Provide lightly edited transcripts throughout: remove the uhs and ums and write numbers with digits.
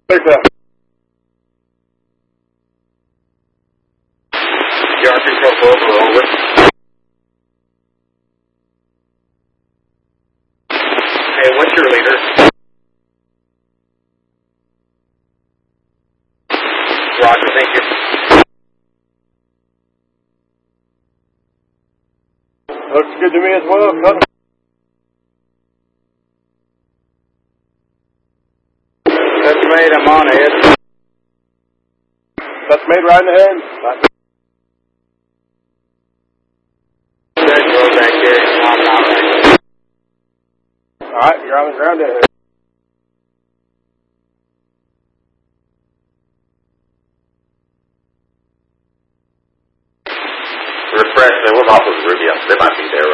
There's a Yard control over. Hey, what's your leader? Roger, thank you. looks good to me as well. That's made, I'm on it. That's made right in the head. Go back there. I'm all right. Alright, you're on the ground ahead. Refresh, they were off with Rubio. They might be there.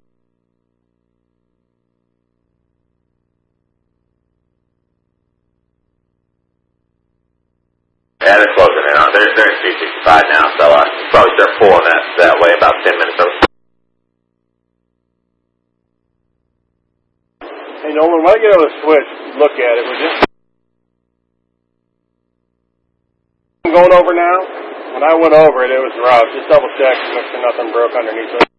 Yeah, they're closing in on. They're in 265 now, so probably start pulling that way about 10 minutes over. Hey Nolan, when I get over the switch, look at it, would you? I'm going over now. When I went over it, it was rough. Just double check, make sure nothing broke underneath it.